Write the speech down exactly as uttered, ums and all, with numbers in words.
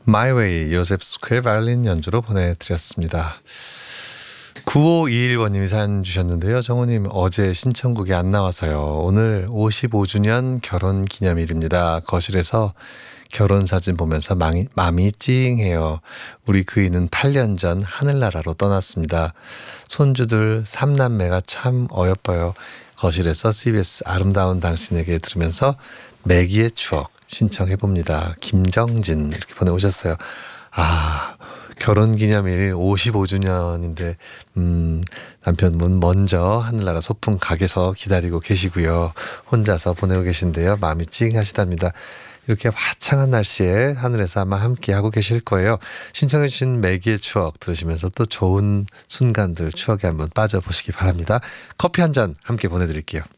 My Way 요셉 스퀘 바이올린 연주로 보내드렸습니다. 구오이일 번님이 사연 주셨는데요. 정우님, 어제 신청곡이 안 나와서요. 오늘 오십오 주년 결혼 기념일입니다. 거실에서 결혼 사진 보면서 마음이, 마음이 찡해요. 우리 그이는 팔 년 전 하늘나라로 떠났습니다. 손주들 삼남매가 참 어여뻐요. 거실에서 씨비에스 아름다운 당신에게 들으면서 매기의 추억 신청해봅니다. 김정진 이렇게 보내오셨어요. 아, 결혼기념일 오십오 주년인데 음, 남편분 먼저 하늘나라 소풍 가게서 기다리고 계시고요. 혼자서 보내고 계신데요. 마음이 찡하시답니다. 이렇게 화창한 날씨에 하늘에서 아마 함께하고 계실 거예요. 신청해 주신 매기의 추억 들으시면서 또 좋은 순간들 추억에 한번 빠져보시기 바랍니다. 커피 한 잔 함께 보내드릴게요.